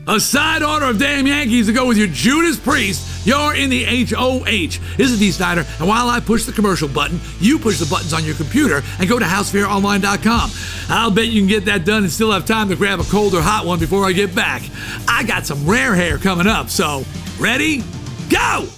A side order of damn Yankees to go with your Judas Priest. You're in the HOH. This is Dee Snider, and while I push the commercial button, you push the buttons on your computer and go to HouseFareOnline.com. I'll bet you can get that done and still have time to grab a cold or hot one before I get back. I got some rare hair coming up, so ready? Go!